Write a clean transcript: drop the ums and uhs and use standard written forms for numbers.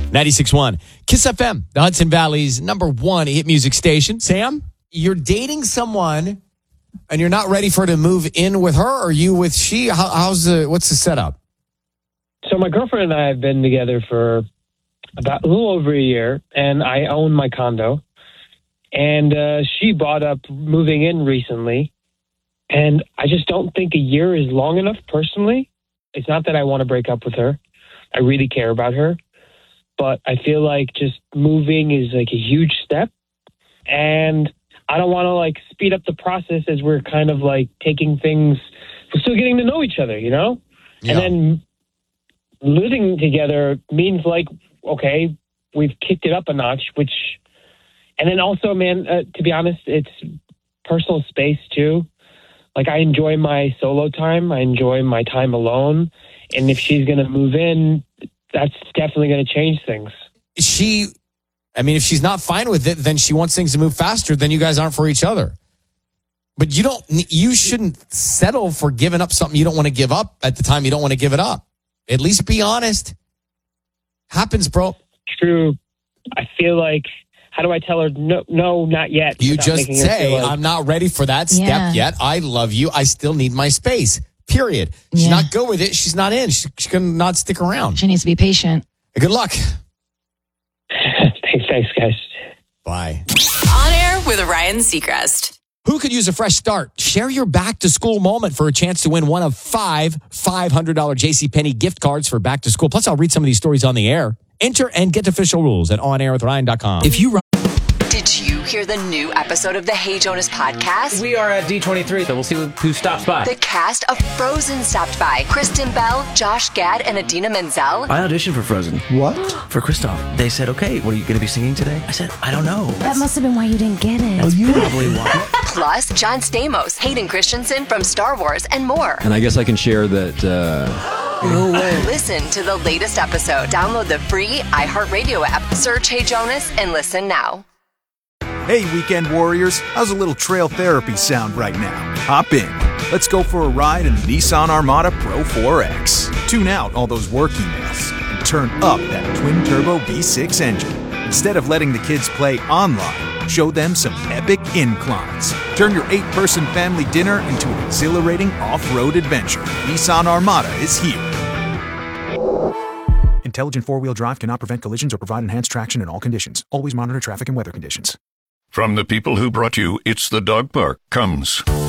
96.1 Kiss FM, the Hudson Valley's #1 hit music station. Sam, you're dating someone and you're not ready for her to move in with her, or you with she? What's the setup? So my girlfriend and I have been together for about a little over a year, and I own my condo. And she brought up moving in recently, and I just don't think a year is long enough, personally. It's not that I want to break up with her. I really care about her. But I feel like just moving is like a huge step. And I don't want to like speed up the process as we're kind of like taking things, we're still getting to know each other, you know? Yeah. And then living together means like, okay, we've kicked it up a notch, and then also, man, to be honest, it's personal space too. Like I enjoy my solo time. I enjoy my time alone. And if she's going to move in, that's definitely going to change things. If she's not fine with it, then she wants things to move faster, then you guys aren't for each other. But you shouldn't settle for giving up something you don't want to give up at the time you don't want to give it up. At least be honest. Happens, bro. True. I feel like, how do I tell her no, not yet? You just say, I'm not ready for that step yet. I love you. I still need my space. Period. She's not good with it. She's not in. She's going to not stick around. She needs to be patient. Good luck. Thanks, guys. Bye. On Air with Ryan Seacrest. Who could use a fresh start? Share your back-to-school moment for a chance to win one of 5 $500 JCPenney gift cards for back to school. Plus, I'll read some of these stories on the air. Enter and get official rules at onairwithryan.com. Did you hear the new episode of the Hey Jonas podcast? We are at D23, so we'll see who stops by. The cast of Frozen stopped by. Kristen Bell, Josh Gad, and Adina Menzel. I auditioned for Frozen. What? For Kristoff. They said, okay, what are you going to be singing today? I said, I don't know. That must have been why you didn't get it. That's probably why. Plus, John Stamos, Hayden Christensen from Star Wars, and more. And I guess I can share that... No way. Listen to the latest episode. Download the free iHeartRadio app. Search Hey Jonas and listen now. Hey, Weekend Warriors, how's a little trail therapy sound right now? Hop in. Let's go for a ride in the Nissan Armada Pro 4X. Tune out all those work emails and turn up that twin-turbo V6 engine. Instead of letting the kids play online, show them some epic inclines. Turn your 8-person family dinner into an exhilarating off-road adventure. Nissan Armada is here. Intelligent four-wheel drive cannot prevent collisions or provide enhanced traction in all conditions. Always monitor traffic and weather conditions. From the people who brought you It's the Dog Park comes